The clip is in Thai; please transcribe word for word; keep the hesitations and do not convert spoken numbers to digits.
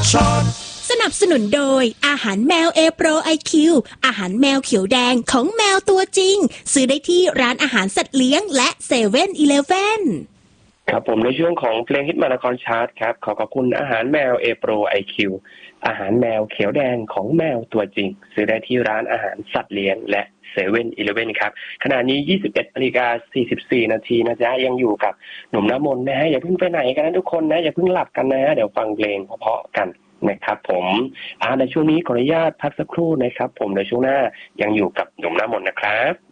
สนับสนุนโดยอาหารแมวเอโปรไอคิวอาหารแมวเขียวแดงของแมวตัวจริงซื้อได้ที่ร้านอาหารสัตว์เลี้ยงและเซเว่นอีเลฟเว่นครับผมในช่วงของเพลงฮิตมานครชาร์ตครับขอขอบคุณอาหารแมวเอโปรไอคิวอาหารแมวเขียวแดงของแมวตัวจริงซื้อได้ที่ร้านอาหารสัตว์เลี้ยงและเซเว่นอีเลฟเว่นครับขณะนี้ ยี่สิบเอ็ดนาฬิกาสี่สิบสี่นาทีนะจ๊ะยังอยู่กับหนุ่มน้ำมนต์นะฮะอย่าเพิ่งไปไหนกันนะทุกคนนะอย่าเพิ่งหลับกันนะฮะเดี๋ยวฟังเพลงเพราะๆกันนะครับผมอ่าในช่วงนี้ขออนุญาตพักสักครู่นะครับผมในช่วงหน้ายังอยู่กับหนุ่มน้ำมนต์นะครับ